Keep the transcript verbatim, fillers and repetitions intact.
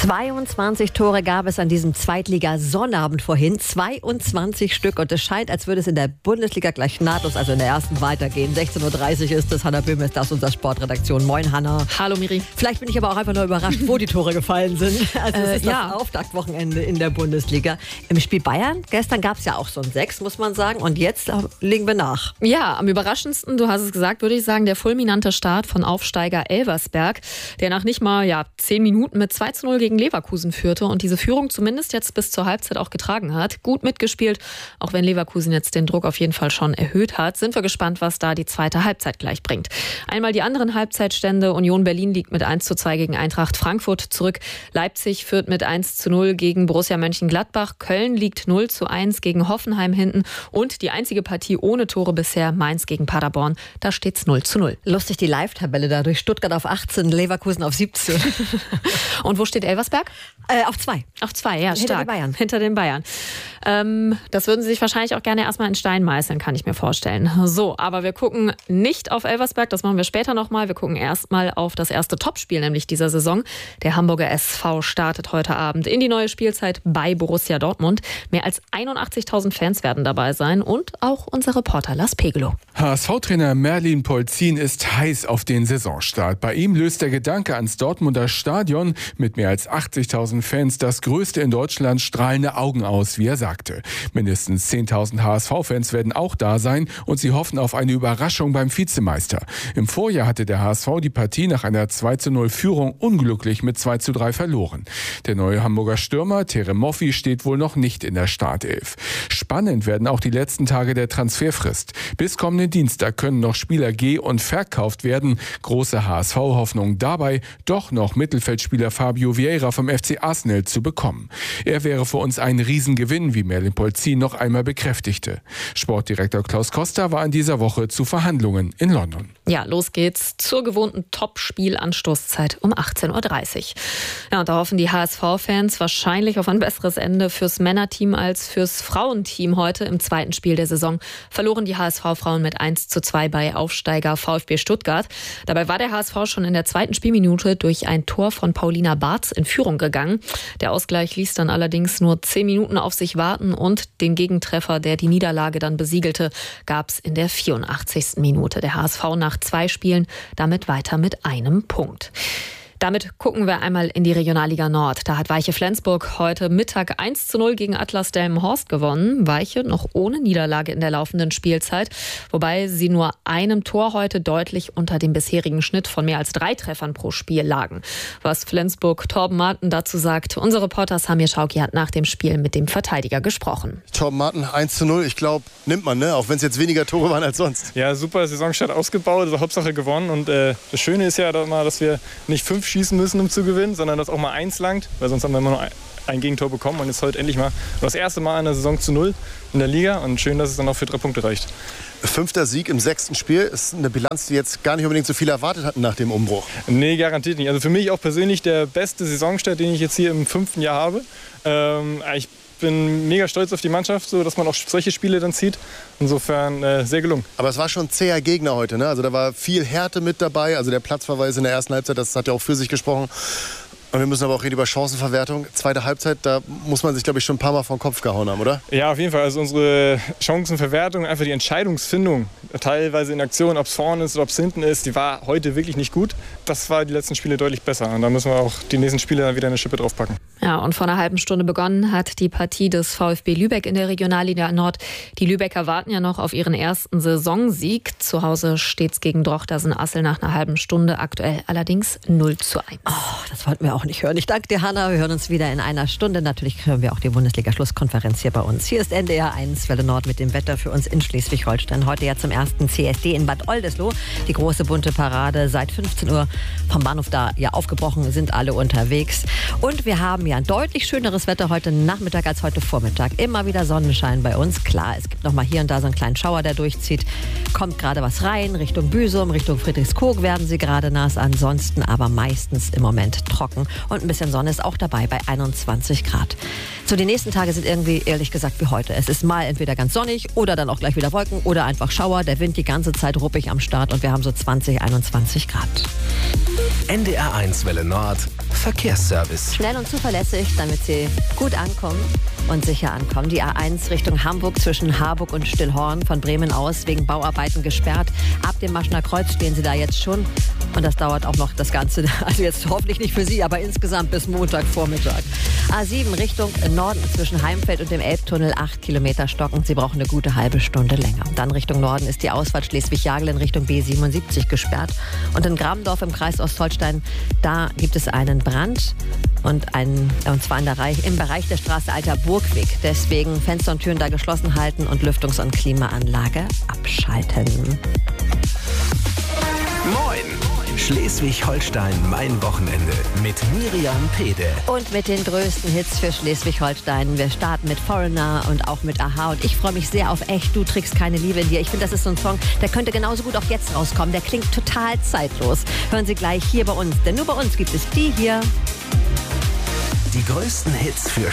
zweiundzwanzig Tore gab es an diesem Zweitliga-Sonnabend vorhin. zweiundzwanzig Stück. Und es scheint, als würde es in der Bundesliga gleich nahtlos, also in der ersten, weitergehen. sechzehn Uhr dreißig ist es. Hanna Böhm ist aus unserer Sportredaktion. Moin, Hanna. Hallo, Miri. Vielleicht bin ich aber auch einfach nur überrascht, wo die Tore gefallen sind. Also es Äh, ist ja. das Auftaktwochenende in der Bundesliga. Im Spiel Bayern, gestern gab es ja auch so ein Sechs, muss man sagen. Und jetzt legen wir nach. Ja, am überraschendsten, du hast es gesagt, würde ich sagen, der fulminante Start von Aufsteiger Elversberg, der nach nicht mal ja, zehn Minuten mit zwei zu null gegen Leverkusen führte und diese Führung zumindest jetzt bis zur Halbzeit auch getragen hat. Gut mitgespielt, auch wenn Leverkusen jetzt den Druck auf jeden Fall schon erhöht hat. Sind wir gespannt, was da die zweite Halbzeit gleich bringt. Einmal die anderen Halbzeitstände. Union Berlin liegt mit eins zu zwei gegen Eintracht Frankfurt zurück. Leipzig führt mit eins zu null gegen Borussia Mönchengladbach. Köln liegt null zu eins gegen Hoffenheim hinten. Und die einzige Partie ohne Tore bisher, Mainz gegen Paderborn. Da steht's null zu null. Lustig die Live-Tabelle da. Durch Stuttgart auf achtzehn, Leverkusen auf siebzehn. Und wo steht Elversberg? Äh, auf zwei. Auf zwei, ja, Hinter stark. den Bayern. Hinter den Bayern. Ähm, das würden sie sich wahrscheinlich auch gerne erstmal in Stein meißeln, kann ich mir vorstellen. So, aber wir gucken nicht auf Elversberg, das machen wir später nochmal. Wir gucken erstmal auf das erste Topspiel, nämlich dieser Saison. Der Hamburger S V startet heute Abend in die neue Spielzeit bei Borussia Dortmund. Mehr als einundachtzigtausend Fans werden dabei sein und auch unser Reporter Lars Pegelow. H S V-Trainer Merlin Polzin ist heiß auf den Saisonstart. Bei ihm löst der Gedanke ans Dortmunder Stadion mit mehr als achtzigtausend Fans das größte in Deutschland strahlende Augen aus, wie er sagte. Mindestens zehntausend H S V-Fans werden auch da sein und sie hoffen auf eine Überraschung beim Vizemeister. Im Vorjahr hatte der H S V die Partie nach einer zwei zu null Führung unglücklich mit zwei zu drei verloren. Der neue Hamburger Stürmer Terem Moffi steht wohl noch nicht in der Startelf. Spannend werden auch die letzten Tage der Transferfrist. Bis kommenden Dienstag können noch Spieler geh- und verkauft werden. Große H S V-Hoffnung dabei, doch noch Mittelfeldspieler Fabio Vieira vom F C Arsenal zu bekommen. Er wäre für uns ein Riesengewinn, wie Merlin Polzin noch einmal bekräftigte. Sportdirektor Klaus Costa war in dieser Woche zu Verhandlungen in London. Ja, los geht's zur gewohnten Top-Spiel-Anstoßzeit um achtzehn Uhr dreißig. Ja, und da hoffen die H S V-Fans wahrscheinlich auf ein besseres Ende fürs Männerteam als fürs Frauenteam heute. Im zweiten Spiel der Saison verloren die H S V-Frauen mit eins zu zwei bei Aufsteiger VfB Stuttgart. Dabei war der H S V schon in der zweiten Spielminute durch ein Tor von Paulina Bartz in Führung gegangen. Der Ausgleich ließ dann allerdings nur zehn Minuten auf sich warten und den Gegentreffer, der die Niederlage dann besiegelte, gab es in der vierundachtzigsten Minute. Der H S V nach zwei Spielen damit weiter mit einem Punkt. Damit gucken wir einmal in die Regionalliga Nord. Da hat Weiche Flensburg heute Mittag eins zu null gegen Atlas Delmenhorst gewonnen. Weiche noch ohne Niederlage in der laufenden Spielzeit, wobei sie nur einem Tor heute deutlich unter dem bisherigen Schnitt von mehr als drei Treffern pro Spiel lagen. Was Flensburg Torben Marten dazu sagt, unser Reporter Samir Schauki hat nach dem Spiel mit dem Verteidiger gesprochen. Torben Marten, eins zu null, ich glaube, nimmt man, ne? Auch wenn es jetzt weniger Tore waren als sonst. Ja, super Saisonstart ausgebaut, also Hauptsache gewonnen. Und äh, das Schöne ist ja mal, dass wir nicht fünf schießen müssen, um zu gewinnen, sondern dass auch mal eins langt, weil sonst haben wir immer nur ein Gegentor bekommen und jetzt heute endlich mal das erste Mal in der Saison zu null in der Liga und schön, dass es dann auch für drei Punkte reicht. Fünfter Sieg im sechsten Spiel ist eine Bilanz, die jetzt gar nicht unbedingt so viel erwartet hatten nach dem Umbruch. Nee, garantiert nicht. Also für mich auch persönlich der beste Saisonstart, den ich jetzt hier im fünften Jahr habe. Ähm, ich bin mega stolz auf die Mannschaft, so dass man auch solche Spiele dann zieht. Insofern äh, sehr gelungen. Aber es war schon ein zäher Gegner heute, ne? Also da war viel Härte mit dabei. Also der Platzverweis in der ersten Halbzeit, das hat ja auch für sich gesprochen. Und wir müssen aber auch reden über Chancenverwertung. Zweite Halbzeit, da muss man sich, glaube ich, schon ein paar Mal vom Kopf gehauen haben, oder? Ja, auf jeden Fall. Also unsere Chancenverwertung, einfach die Entscheidungsfindung, teilweise in Aktion, ob es vorne ist oder ob es hinten ist, die war heute wirklich nicht gut. Das war die letzten Spiele deutlich besser. Und da müssen wir auch die nächsten Spiele dann wieder eine Schippe draufpacken. Ja, und vor einer halben Stunde begonnen hat die Partie des VfB Lübeck in der Regionalliga Nord. Die Lübecker warten ja noch auf ihren ersten Saisonsieg. Zu Hause steht's gegen Drochtersen-Assel nach einer halben Stunde, aktuell allerdings null zu eins. Oh, das wollten wir auch nicht hören. Ich danke dir, Hanna. Wir hören uns wieder in einer Stunde. Natürlich hören wir auch die Bundesliga-Schlusskonferenz hier bei uns. Hier ist N D R eins, Welle Nord mit dem Wetter für uns in Schleswig-Holstein. Heute ja zum ersten C S D in Bad Oldesloe. Die große bunte Parade seit fünfzehn Uhr vom Bahnhof da ja aufgebrochen, sind alle unterwegs. Und wir haben ja ein deutlich schöneres Wetter heute Nachmittag als heute Vormittag. Immer wieder Sonnenschein bei uns. Klar, es gibt noch mal hier und da so einen kleinen Schauer, der durchzieht. Kommt gerade was rein, Richtung Büsum, Richtung Friedrichskoog werden sie gerade nass. Ansonsten aber meistens im Moment trocken. Und ein bisschen Sonne ist auch dabei bei einundzwanzig Grad. So, die nächsten Tage sind irgendwie, ehrlich gesagt, wie heute. Es ist mal entweder ganz sonnig oder dann auch gleich wieder Wolken oder einfach Schauer. Der Wind die ganze Zeit ruppig am Start und wir haben so zwanzig, einundzwanzig Grad. N D R eins Welle Nord Verkehrsservice. Schnell und zuverlässig, damit Sie gut ankommen und sicher ankommen. Die A eins Richtung Hamburg zwischen Harburg und Stillhorn von Bremen aus wegen Bauarbeiten gesperrt. Ab dem Maschner Kreuz stehen Sie da jetzt schon. Und das dauert auch noch das Ganze, also jetzt hoffentlich nicht für Sie, aber insgesamt bis Montagvormittag. A sieben Richtung Norden zwischen Heimfeld und dem Elbtunnel, acht Kilometer stockend. Sie brauchen eine gute halbe Stunde länger. Dann Richtung Norden ist die Ausfahrt Schleswig-Jagel in Richtung B siebenundsiebzig gesperrt. Und in Grabendorf im Kreis Ostholstein, da gibt es einen Brand. Und, ein, und zwar in der Reich, im Bereich der Straße Alter Burgweg. Deswegen Fenster und Türen da geschlossen halten und Lüftungs- und Klimaanlage abschalten. Moin! Schleswig-Holstein, mein Wochenende mit Miriam Pede. Und mit den größten Hits für Schleswig-Holstein. Wir starten mit Foreigner und auch mit Aha. Und ich freue mich sehr auf Echt, du trägst keine Liebe in dir. Ich finde, das ist so ein Song, der könnte genauso gut auch jetzt rauskommen. Der klingt total zeitlos. Hören Sie gleich hier bei uns, denn nur bei uns gibt es die hier. Die größten Hits für